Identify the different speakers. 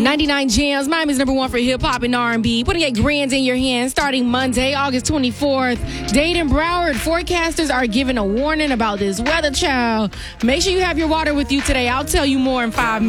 Speaker 1: 99 Jams, Miami's #1 for hip-hop and R&B. Putting a grand in your hands starting Monday, August 24th. Dade and Broward forecasters are giving a warning about this weather, child. Make sure you have your water with you today. I'll tell you more in 5 minutes.